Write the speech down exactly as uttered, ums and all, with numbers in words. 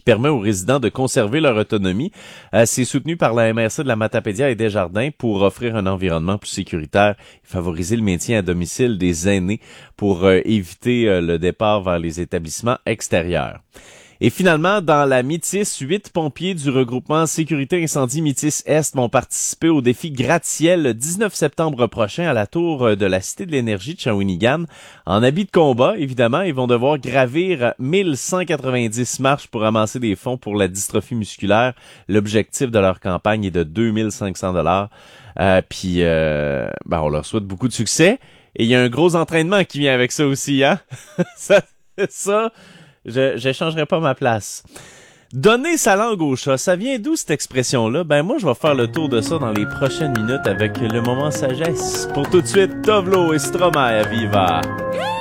permet aux résidents de conserver leur autonomie. Euh, c'est soutenu par la M R C de la Matapédia et Desjardins pour offrir un environnement plus sécuritaire et favoriser le maintien à domicile des aînés pour euh, éviter euh, le départ vers les établissements extérieurs. Et finalement, dans la Métis, huit pompiers du regroupement Sécurité Incendie Métis-Est vont participer au défi gratte-ciel le dix-neuf septembre prochain à la tour de la Cité de l'Énergie de Shawinigan. En habit de combat, évidemment, ils vont devoir gravir mille cent quatre-vingt-dix marches pour amasser des fonds pour la dystrophie musculaire. L'objectif de leur campagne est de deux mille cinq cents dollars. Euh, puis, euh, ben, on leur souhaite beaucoup de succès. Et il y a un gros entraînement qui vient avec ça aussi, hein? ça, ça... Je j'échangerai pas ma place. Donner sa langue au chat, ça vient d'où cette expression-là? Ben moi, je vais faire le tour de ça dans les prochaines minutes avec le moment sagesse. Pour tout de suite, Tovlo et Stromae à Viva.